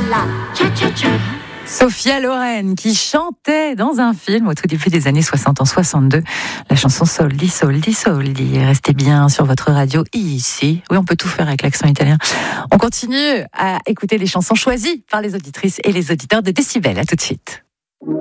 la cha-cha-cha. Sophia Loren qui chantait dans un film au tout début des années 60 en 62 la chanson Soldi Soldi Soldi. Restez bien sur votre radio ici. Oui, on peut tout faire avec l'accent italien. On continue à écouter les chansons choisies par les auditrices et les auditeurs de Décibel. À tout de suite.